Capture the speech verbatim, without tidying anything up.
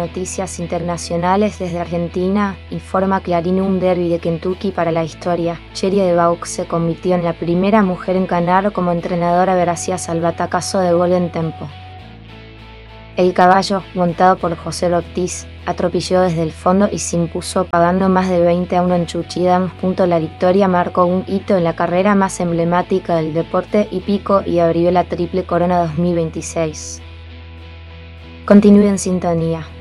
noticias internacionales desde Argentina, informa Clarín un derbi de Kentucky para la historia. Cherie de Vaux se convirtió en la primera mujer en ganar como entrenadora gracias al batacazo de Golden Tempo. El caballo, montado por José Ortiz, atropelló desde el fondo y se impuso pagando más de veinte a uno en Chuchidam. La victoria marcó un hito en la carrera más emblemática del deporte hípico y abrió la Triple Corona dos mil veintiséis. Continúe en sintonía.